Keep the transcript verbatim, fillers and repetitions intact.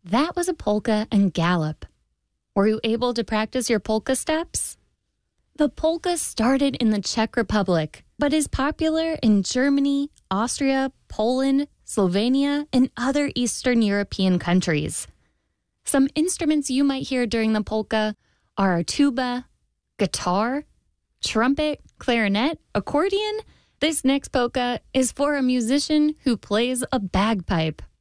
That was a polka and gallop. Were you able to practice your polka steps? The polka started in the Czech Republic, but is popular in Germany, Austria, Poland, Slovenia, and other Eastern European countries. Some instruments you might hear during the polka are a tuba, guitar, trumpet, clarinet, accordion. This next polka is for a musician who plays a bagpipe.